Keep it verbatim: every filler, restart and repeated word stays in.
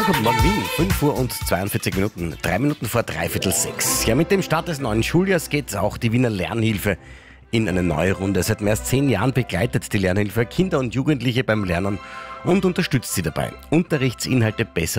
So, guten Morgen Wien, fünf Uhr und zweiundvierzig Minuten, drei Minuten vor dreiviertel sechs. Ja, mit dem Start des neuen Schuljahrs geht auch die Wiener Lernhilfe in eine neue Runde. Seit mehr als zehn Jahren begleitet die Lernhilfe Kinder und Jugendliche beim Lernen und unterstützt sie dabei, Unterrichtsinhalte besser